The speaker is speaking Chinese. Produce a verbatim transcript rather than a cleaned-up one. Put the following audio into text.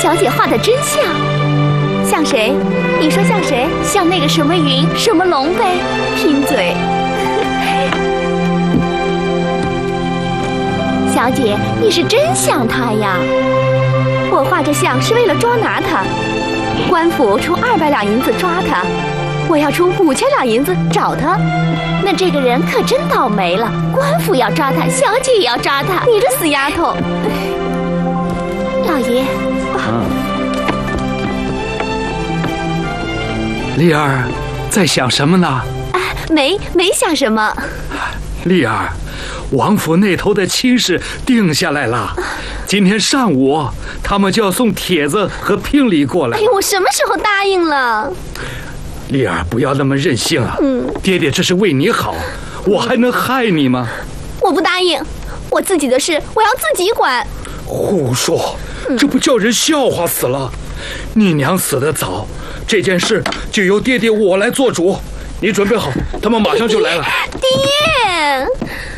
小姐画的真像。像谁？你说像谁？像那个什么云什么龙呗？贫嘴。小姐，你是真像他呀？我画这像是为了捉拿他，官府出二百两银子抓他，我要出五千两银子找他。那这个人可真倒霉了，官府要抓他，小姐也要抓他，你这死丫头！老爷， 嗯，丽儿，在想什么呢？ 啊，没没想什么。 丽儿，王府那头的亲事定下来了，今天上午他们就要送帖子和聘礼过来。 哎呦，我什么时候答应了？ 丽儿，不要那么任性啊！ 嗯， 爹爹这是为你好，我还能害你吗？ 我不答应，我自己的事我要自己管。 胡说，这不叫人笑话死了。你娘死得早，这件事就由爹爹我来做主。你准备好，他们马上就来了。 爹。